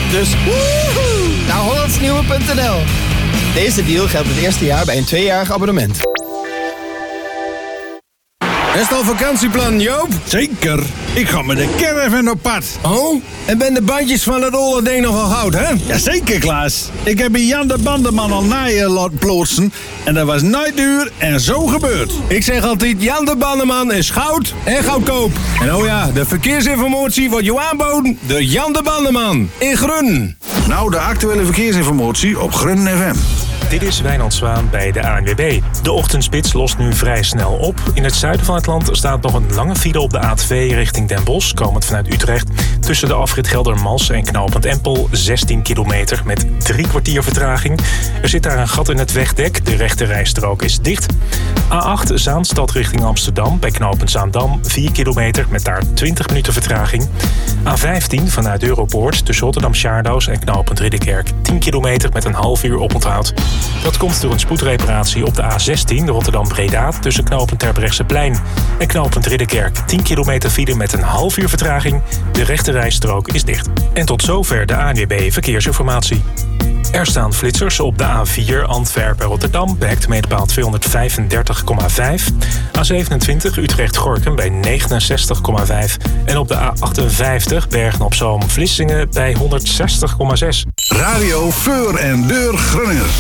Dus woehoe, naar hollandsnieuwe.nl. Deze deal geldt het eerste jaar bij een 2-jarig abonnement. Is het al vakantieplan, Joop? Zeker. Ik ga met de caravan op pad. Oh, en ben de bandjes van het olle ding nog wel goud, hè? Jazeker, Klaas. Ik heb bij Jan de Bandeman al naaien laten plootsen. En dat was nooit duur en zo gebeurd. Ik zeg altijd, Jan de Bandeman is goud en goedkoop. En oh ja, de verkeersinformatie wordt je aanboden door Jan de Bandeman in Grun. Nou, de actuele verkeersinformatie op Grun FM. Dit is Wijnand Zwaan bij de ANWB. De ochtendspits lost nu vrij snel op. In het zuiden van het land staat nog een lange file op de A2 richting Den Bosch, komend vanuit Utrecht. Tussen de afrit Geldermalsen en knooppunt Empel 16 kilometer met 3 kwartier vertraging. Er zit daar een gat in het wegdek, de rechte rijstrook is dicht. A8 Zaanstad richting Amsterdam bij knooppunt Zaandam 4 kilometer met daar 20 minuten vertraging. A15 vanuit Europoort tussen Rotterdam-Sjaardoos en knooppunt Ridderkerk 10 kilometer met een half uur oponthoud. Dat komt door een spoedreparatie op de A16 Rotterdam-Breda tussen knooppunt Terbrechtseplein en knooppunt Ridderkerk 10 kilometer file met een half uur vertraging. De rechte rijstrook is dicht. En tot zover de ANWB Verkeersinformatie. Er staan flitsers op de A4 Antwerpen-Rotterdam bij hectometerpaal 235,5. A27 Utrecht-Gorkum bij 69,5. En op de A58 Bergen-op-Zoom-Vlissingen bij 160,6. Radio Voor en Deur Groningen.